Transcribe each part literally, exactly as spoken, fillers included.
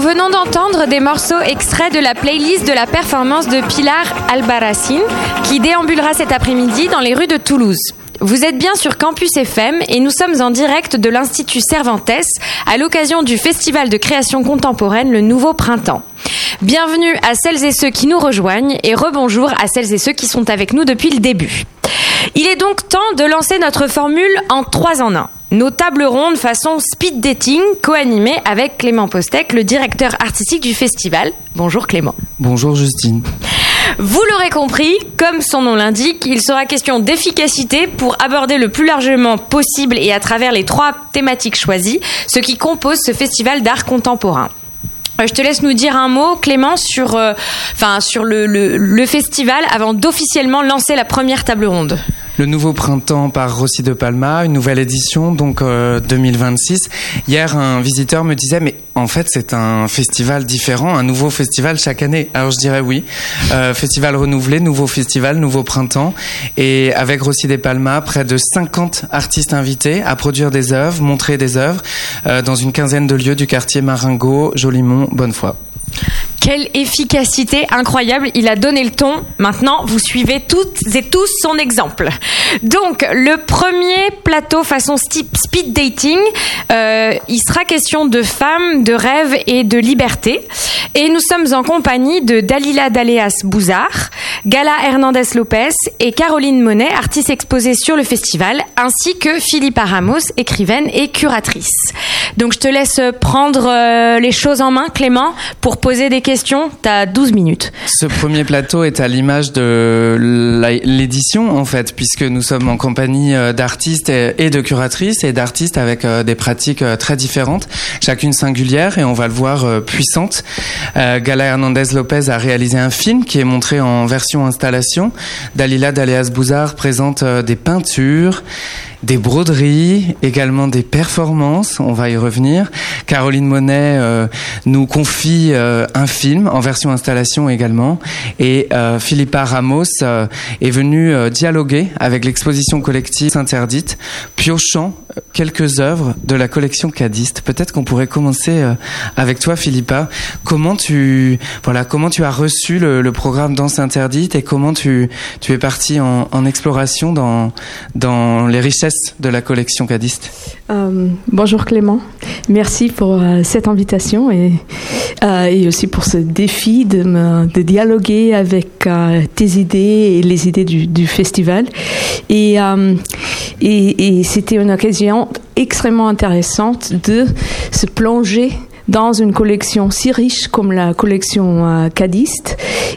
venons d'entendre des morceaux extraits de la playlist de la performance de Pilar Albarracín qui déambulera cet après-midi dans les rues de Toulouse. Vous êtes bien sur Campus F M et nous sommes en direct de l'Institut Cervantes à l'occasion du Festival de création contemporaine Le Nouveau Printemps. Bienvenue à celles et ceux qui nous rejoignent et rebonjour à celles et ceux qui sont avec nous depuis le début. Il est donc temps de lancer notre formule en trois en un. Nos tables rondes façon speed dating, co-animées avec Clément Postec, le directeur artistique du festival. Bonjour Clément. Bonjour Justine. Vous l'aurez compris, comme son nom l'indique, il sera question d'efficacité pour aborder le plus largement possible et à travers les trois thématiques choisies, ce qui compose ce festival d'art contemporain. Je te laisse nous dire un mot, Clément, sur, euh, enfin, sur le, le, le festival avant d'officiellement lancer la première table ronde. Le Nouveau Printemps par Rossi de Palma, une nouvelle édition, donc euh, deux mille vingt-six. Hier, un visiteur me disait, mais en fait, c'est un festival différent, un nouveau festival chaque année. Alors je dirais oui, euh, festival renouvelé, nouveau festival, nouveau printemps. Et avec Rossi de Palma, près de cinquante artistes invités à produire des œuvres, montrer des œuvres, euh, dans une quinzaine de lieux du quartier Marengo, Jolimont, Bonnefoy. Quelle efficacité incroyable, il a donné le ton. Maintenant, vous suivez toutes et tous son exemple. Donc, le premier plateau façon speed dating, euh, il sera question de femmes, de rêves et de liberté. Et nous sommes en compagnie de Dalila Daleas Bouzard, Gala Hernandez Lopez et Caroline Monet, artistes exposées sur le festival, ainsi que Philippa Ramos, écrivaine et curatrice. Donc, je te laisse prendre euh, les choses en main, Clément, pour poser des questions. T'as douze minutes. Ce premier plateau est à l'image de la, l'édition, en fait, puisque nous sommes en compagnie d'artistes et de curatrices et d'artistes avec des pratiques très différentes, chacune singulière et on va le voir puissante. Euh, Gala Hernandez Lopez a réalisé un film qui est montré en version installation. Dalila Daleas Bouzard présente des peintures, des broderies, également des performances, on va y revenir. Caroline Monet euh, nous confie euh, un film en version installation également. Et euh, Philippa Ramos euh, est venue euh, dialoguer avec l'exposition collective Interdite, piochant quelques œuvres de la collection Cadiste. Peut-être qu'on pourrait commencer euh, avec toi, Philippa. Comment tu, voilà, comment tu as reçu le, le programme Danse Interdite et comment tu, tu es partie en, en exploration dans, dans les richesses de la collection Cadiste. Euh, bonjour Clément, merci pour euh, cette invitation et, euh, et aussi pour ce défi de, me, de dialoguer avec euh, tes idées et les idées du, du festival. Et, euh, et, et c'était une occasion extrêmement intéressante de se plonger dans une collection si riche comme la collection euh, Cadiste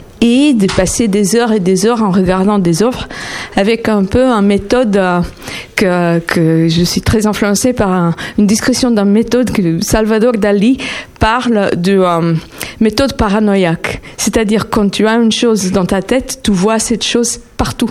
et de passer des heures et des heures en regardant des œuvres avec un peu une méthode euh, que, que je suis très influencée par un, une description d'une méthode que Salvador Dali parle de euh, méthode paranoïaque. C'est-à-dire quand tu as une chose dans ta tête, tu vois cette chose partout.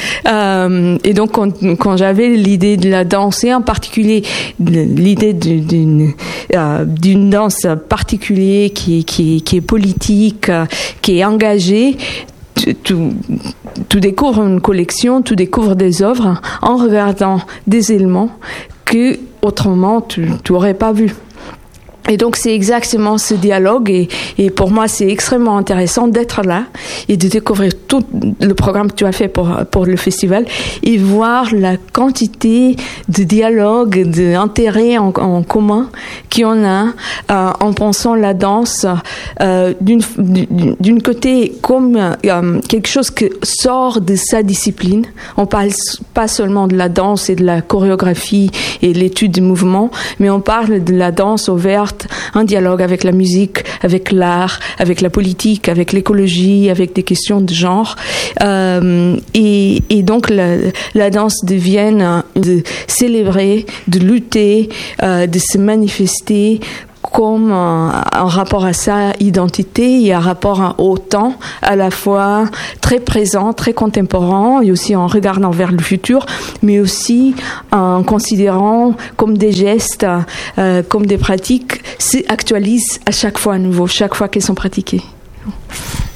Euh, et donc quand, quand j'avais l'idée de la danse et en particulier l'idée d'une, euh, d'une danse particulière qui, qui, qui est politique, euh, qui est engagée, tu, tu, tu découvres une collection, tu découvres des œuvres en regardant des éléments que autrement tu n'aurais pas vu. Et donc c'est exactement ce dialogue et, et pour moi c'est extrêmement intéressant d'être là et de découvrir tout le programme que tu as fait pour, pour le festival et voir la quantité de dialogues, d'intérêts en, en commun qu'il y en a euh, en pensant la danse euh, d'une, d'une côté comme euh, quelque chose qui sort de sa discipline. On parle pas seulement de la danse et de la chorégraphie et l'étude du mouvement, mais on parle de la danse ouverte, un dialogue avec la musique, avec l'art, avec la politique, avec l'écologie, avec des questions de genre. Euh, et, et donc la, la danse devient de célébrer, de lutter, euh, de se manifester comme un, un rapport à sa identité et un rapport au temps, à la fois très présent, très contemporain, et aussi en regardant vers le futur, mais aussi en considérant comme des gestes, euh, comme des pratiques, s'actualisent à chaque fois à nouveau, chaque fois qu'elles sont pratiquées.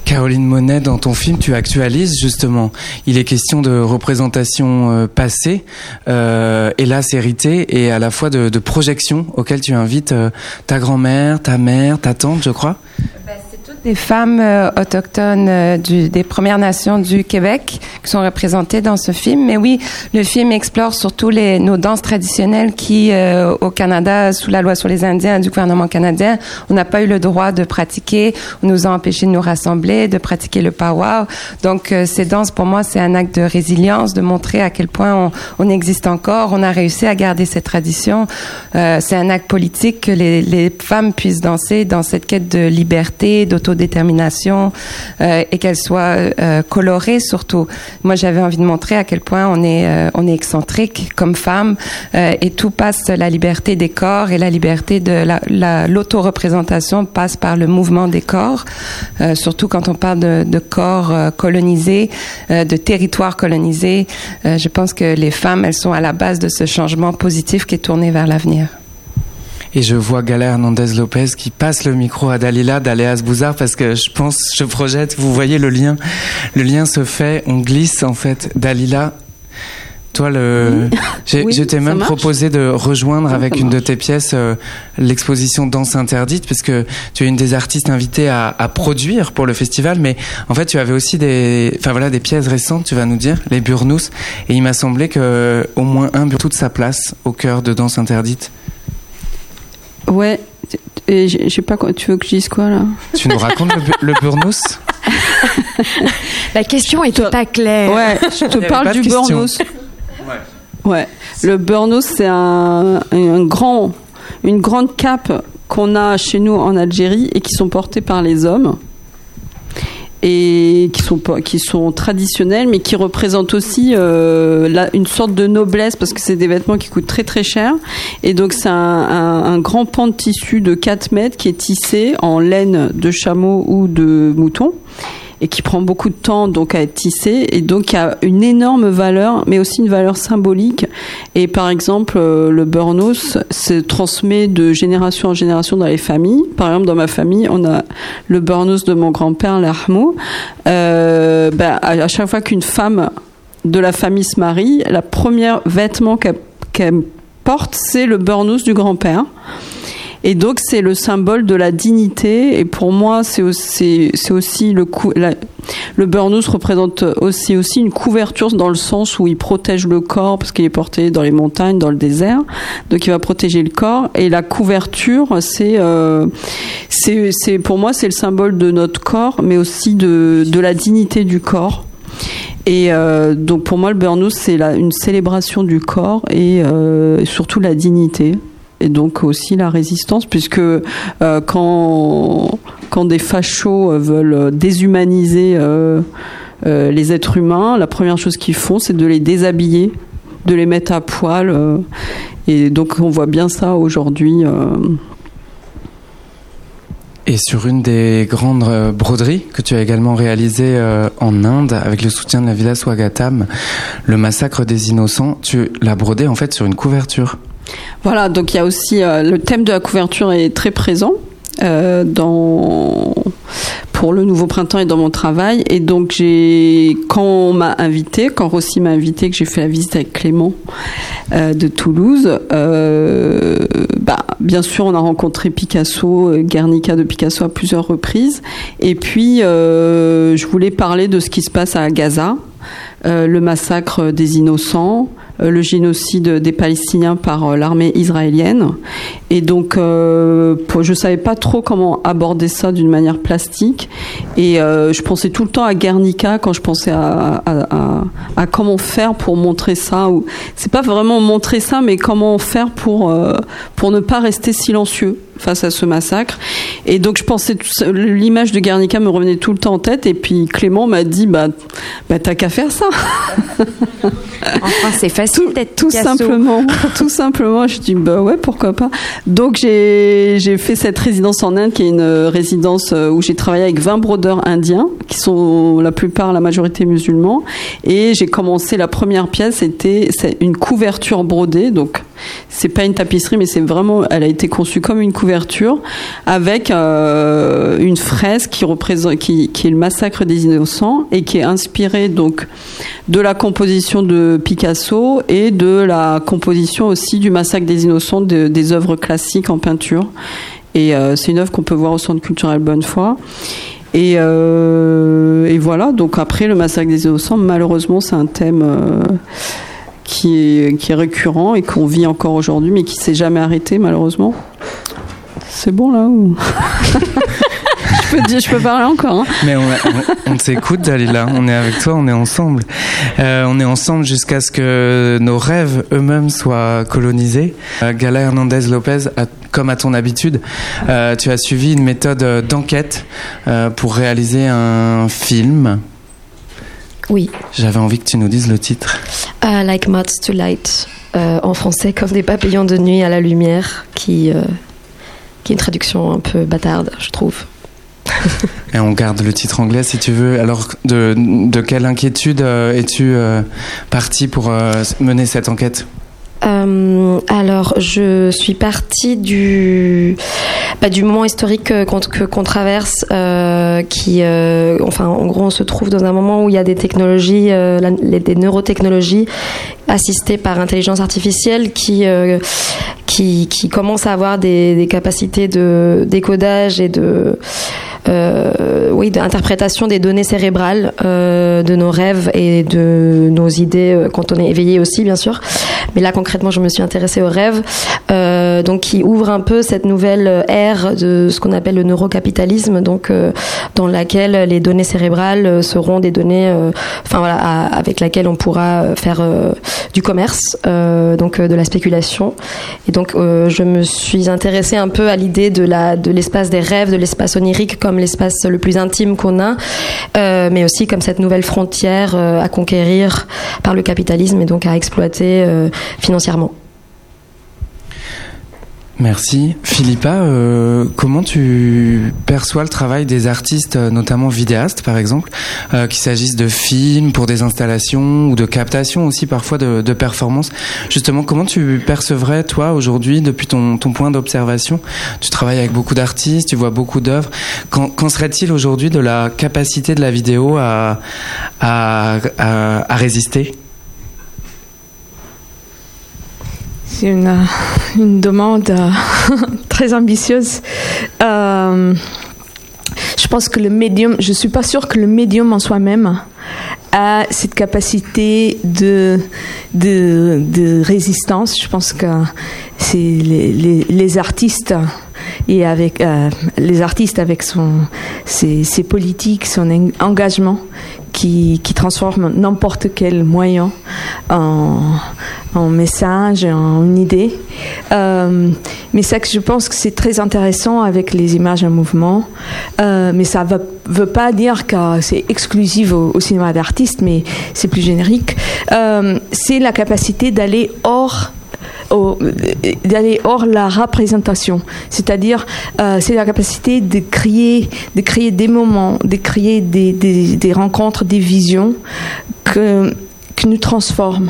Caroline Monet, dans ton film, tu actualises justement. Il est question de représentation euh, passée, euh, hélas héritée, et à la fois de, de projection auxquelles tu invites euh, ta grand-mère, ta mère, ta tante, je crois. Ben, c'est toutes des femmes euh, autochtones euh, du, des Premières Nations du Québec qui sont représentées dans ce film. Mais oui, le film explore surtout les, nos danses traditionnelles qui, euh, au Canada, sous la loi sur les Indiens du gouvernement canadien, on n'a pas eu le droit de pratiquer. On nous a empêchés de nous rassembler, de pratiquer le powwow. Donc, euh, ces danses, pour moi, c'est un acte de résilience, de montrer à quel point on, on existe encore. On a réussi à garder cette tradition. Euh, c'est un acte politique que les, les femmes puissent danser dans cette quête de liberté, d'autodétermination, euh, et qu'elles soient euh, colorées surtout. Moi, j'avais envie de montrer à quel point on est, euh, on est excentrique comme femme, euh, et tout passe, la liberté des corps et la liberté de la, la, l'autoreprésentation passe par le mouvement des corps, euh, surtout quand on parle de, de corps euh, colonisés, euh, de territoires colonisés. Euh, je pense que les femmes, elles sont à la base de ce changement positif qui est tourné vers l'avenir. Et je vois Gala Hernandez-Lopez qui passe le micro à Dalila d'Aléas Bouzard parce que je pense, je projette, vous voyez le lien, le lien se fait, on glisse en fait. Dalila, toi, le, oui. j'ai, oui, je t'ai même marche. proposé de rejoindre oui, avec une marche. de tes pièces euh, l'exposition Danse interdite, parce que tu es une des artistes invitées à, à produire pour le festival, mais en fait, tu avais aussi des, enfin voilà, des pièces récentes, tu vas nous dire, les Burnous, et il m'a semblé que au moins un toute sa place au cœur de Danse interdite. Ouais, et je sais pas quoi. Tu veux que je dise quoi là ? Tu nous racontes le, le Burnous ? La question était pas claire. Ouais, je te parle du Burnous. Ouais. Ouais, le Burnous, c'est un, un grand, une grande cape qu'on a chez nous en Algérie et qui sont portées par les hommes et qui sont qui sont traditionnels, mais qui représentent aussi euh, la, une sorte de noblesse, parce que c'est des vêtements qui coûtent très très cher. Et donc c'est un, un, un grand pan de tissu de quatre mètres qui est tissé en laine de chameau ou de mouton, et qui prend beaucoup de temps donc à être tissé, et donc il y a une énorme valeur, mais aussi une valeur symbolique. Et par exemple, le Burnous se transmet de génération en génération dans les familles. Par exemple, dans ma famille, on a le Burnous de mon grand-père, l'Ahmou. Euh, ben, à chaque fois qu'une femme de la famille se marie, la première vêtement qu'elle, qu'elle porte, c'est le Burnous du grand-père. Et donc, c'est le symbole de la dignité. Et pour moi, c'est aussi, c'est aussi le cou- la, le Burnous représente aussi, aussi une couverture dans le sens où il protège le corps, parce qu'il est porté dans les montagnes, dans le désert. Donc, il va protéger le corps. Et la couverture, c'est, euh, c'est, c'est, pour moi, c'est le symbole de notre corps, mais aussi de, de la dignité du corps. Et euh, donc, pour moi, le Burnous, c'est la, une célébration du corps et euh, surtout la dignité. Et donc aussi la résistance, puisque euh, quand, quand des fachos veulent déshumaniser euh, euh, les êtres humains, la première chose qu'ils font, c'est de les déshabiller, de les mettre à poil. Euh, et donc on voit bien ça aujourd'hui. Euh. Et sur une des grandes broderies que tu as également réalisées euh, en Inde, avec le soutien de la Villa Swagatam, le massacre des innocents, tu l'as brodé en fait sur une couverture. Voilà, donc il y a aussi euh, le thème de la couverture est très présent euh, dans pour le Nouveau Printemps et dans mon travail. Et donc j'ai quand on m'a invité, quand Rossi m'a invité, que j'ai fait la visite avec Clément euh, de Toulouse, euh, bah bien sûr on a rencontré Picasso, Guernica de Picasso à plusieurs reprises. Et puis euh, je voulais parler de ce qui se passe à Gaza, euh, le massacre des innocents, le génocide des Palestiniens par l'armée israélienne. Et donc, euh, je ne savais pas trop comment aborder ça d'une manière plastique. Et euh, je pensais tout le temps à Guernica quand je pensais à, à, à, à comment faire pour montrer ça. Ou, c'est pas vraiment montrer ça, mais comment faire pour, euh, pour ne pas rester silencieux face à ce massacre. Et donc, je pensais, l'image de Guernica me revenait tout le temps en tête. Et puis, Clément m'a dit, bah, bah t'as qu'à faire ça. Enfin, c'est facile tout, d'être tout simplement. Tout simplement, je dis bah ouais, pourquoi pas. Donc j'ai j'ai fait cette résidence en Inde, qui est une résidence où j'ai travaillé avec vingt brodeurs indiens, qui sont la plupart, la majorité musulmans. Et j'ai commencé la première pièce, c'était c'est une couverture brodée, donc C'est pas une tapisserie, mais c'est vraiment, elle a été conçue comme une couverture avec euh, une fresque qui représente, qui, qui est le massacre des innocents et qui est inspirée donc de la composition de Picasso et de la composition aussi du massacre des innocents de, des œuvres classiques en peinture. Et euh, c'est une œuvre qu'on peut voir au Centre culturel Bonnefoy. Et, euh, et voilà, donc après le massacre des innocents, malheureusement, c'est un thème euh, qui, est, qui est récurrent et qu'on vit encore aujourd'hui, mais qui ne s'est jamais arrêté, malheureusement. C'est bon là ou... je, peux dire, je peux parler encore. Hein. Mais on, on, on t'écoute, Dalila, on est avec toi, on est ensemble. Euh, on est ensemble jusqu'à ce que nos rêves eux-mêmes soient colonisés. Euh, Gala Hernandez Lopez, a, comme à ton habitude, euh, tu as suivi une méthode d'enquête euh, pour réaliser un film. Oui. J'avais envie que tu nous dises le titre. Uh, like Moths to Light, euh, en français, comme des papillons de nuit à la lumière, qui, euh, qui est une traduction un peu bâtarde, je trouve. Et on garde le titre anglais si tu veux. Alors, de, de quelle inquiétude euh, es-tu euh, partie pour euh, mener cette enquête ? Euh, alors, je suis partie du, bah, du moment historique qu'on, que, qu'on traverse, euh, qui, euh, enfin, en gros, on se trouve dans un moment où il y a des technologies, euh, la, les, des neurotechnologies assistées par intelligence artificielle qui, euh, qui, qui commencent à avoir des, des capacités de décodage et de Euh, oui, d'interprétation des données cérébrales, euh, de nos rêves et de nos idées euh, quand on est éveillé aussi, bien sûr. Mais là, concrètement, je me suis intéressée aux rêves, euh, donc qui ouvre un peu cette nouvelle ère de ce qu'on appelle le neurocapitalisme, donc euh, dans laquelle les données cérébrales seront des données, euh, enfin voilà, à, avec laquelle on pourra faire euh, du commerce, euh, donc euh, de la spéculation. Et donc, euh, je me suis intéressée un peu à l'idée de la de l'espace des rêves, de l'espace onirique comme l'espace le plus intime qu'on a, euh, mais aussi comme cette nouvelle frontière euh, à conquérir par le capitalisme et donc à exploiter euh, financièrement. Merci. Philippa, euh, comment tu perçois le travail des artistes, notamment vidéastes par exemple, euh, qu'il s'agisse de films pour des installations ou de captations aussi parfois de, de performances. Justement, comment tu percevrais toi aujourd'hui, depuis ton, ton point d'observation ? Tu travailles avec beaucoup d'artistes, tu vois beaucoup d'œuvres. Qu'en, qu'en serait-il aujourd'hui de la capacité de la vidéo à, à, à, à résister ? C'est une, une demande euh, très ambitieuse. Euh, je pense que le médium, je ne suis pas sûre que le médium en soi-même a cette capacité de, de, de résistance. Je pense que c'est les, les, les artistes et avec euh, les artistes avec son, ses, ses politiques, son engagement qui, qui transforme n'importe quel moyen en, en message, en une idée. Euh, mais ça que je pense que c'est très intéressant avec les images en mouvement. Euh, mais ça ne veut pas dire que c'est exclusif au, au cinéma d'artistes, mais c'est plus générique. Euh, c'est la capacité d'aller hors Au, d'aller hors la représentation, c'est-à-dire euh, c'est la capacité de créer, de créer des moments, de créer des, des, des rencontres, des visions que, qui nous transforment.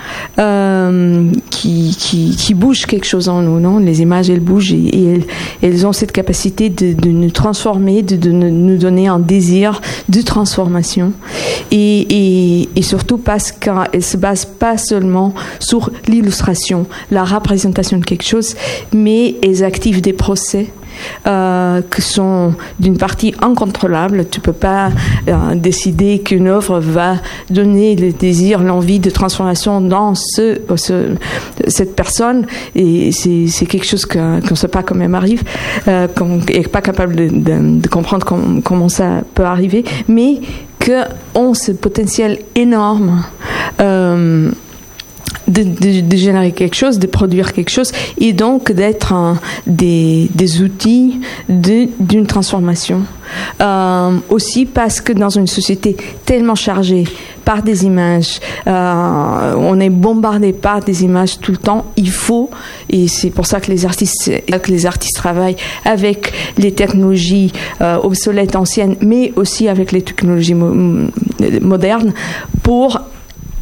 Euh, qui, qui, qui bougent quelque chose en nous, non ? Les images, elles bougent et, et elles, elles ont cette capacité de, de nous transformer, de, de nous donner un désir de transformation. Et, et, et surtout parce qu'elles ne se basent pas seulement sur l'illustration, la représentation de quelque chose, mais elles activent des procès Euh, qui sont d'une partie incontrôlables. Tu ne peux pas euh, décider qu'une œuvre va donner le désir, l'envie de transformation dans ce, ce, cette personne. Et c'est, c'est quelque chose que, qu'on ne sait pas comment arrive, euh, qu'on n'est pas capable de, de, de comprendre com, comment ça peut arriver, mais qu'on a ce potentiel énorme euh, De, de, de générer quelque chose, de produire quelque chose, et donc d'être un, des, des outils de, d'une transformation. Euh, aussi parce que dans une société tellement chargée par des images, euh, on est bombardé par des images tout le temps, il faut, et c'est pour ça que les artistes, que les artistes travaillent avec les technologies euh, obsolètes, anciennes, mais aussi avec les technologies mo- modernes pour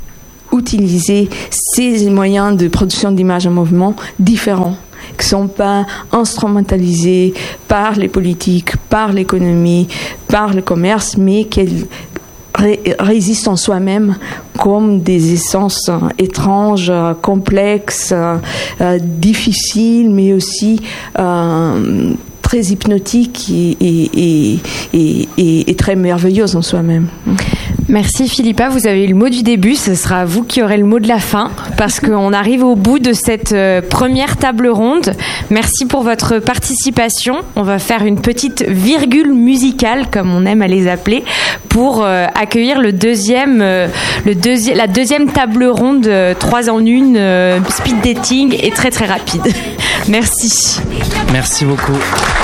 utiliser ces moyens de production d'images en mouvement différents, qui ne sont pas instrumentalisés par les politiques, par l'économie, par le commerce, mais qu'elles ré- résistent en soi-même comme des essences étranges, complexes, euh, difficiles, mais aussi euh, très hypnotiques et, et, et, et, et très merveilleuses en soi-même. Merci Philippa, vous avez eu le mot du début, ce sera vous qui aurez le mot de la fin, parce qu'on arrive au bout de cette euh, première table ronde. Merci pour votre participation. On va faire une petite virgule musicale, comme on aime à les appeler, pour euh, accueillir le deuxième, euh, le deuxi- la deuxième table ronde, euh, trois en une, euh, speed dating et très très rapide. Merci. Merci beaucoup.